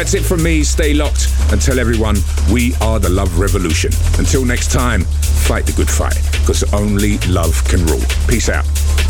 That's it from me. Stay locked and tell everyone we are the Love Revolution. Until next time, fight the good fight, because only love can rule. Peace out.